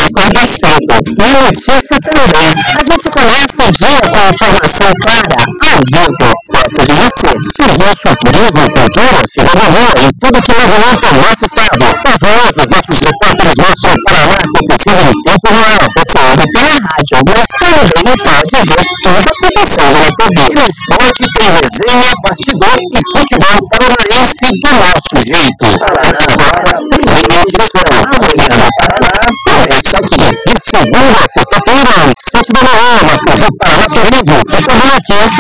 acontecendo. E notícia também. A gente começa o dia com informação clara, ao vivo. Polícia, serviço, turismo, cultura, cidadania e tudo que movimenta o nosso estado. As vozes nossos repórteres mostram o Paraná acontecendo em tempo real. Você ouve pela rádio, mas também pode ver tudo acontecendo na TV. No esporte tem resenha, bastidor e futebol paranaense do nosso jeito. Agora, primeira edição. Amanhã no Paraná, começa aqui. De segunda a sexta-feira, às 7 da manhã, na TV Paraná Turismo. Fica aqui.